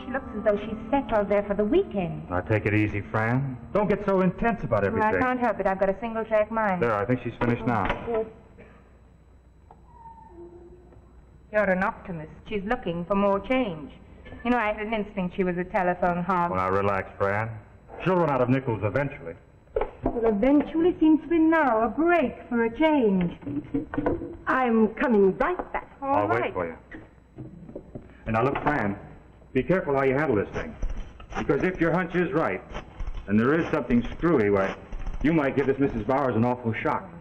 She looks as though she's settled there for the weekend. Now, take it easy, Fran. Don't get so intense about Well, everything. I can't help it. I've got a single-track mind. There, I think she's finished now. You're an optimist. She's looking for more change. You know, I had an instinct she was a telephone hog. Well, now, relax, Fran. She'll run out of nickels eventually. Well, eventually seems to be now a break for a change. I'm coming right back. I'll wait for you. And now, look, Fran, be careful how you handle this thing. Because if your hunch is right, and there is something screwy, why, you might give this Mrs. Bowers an awful shock.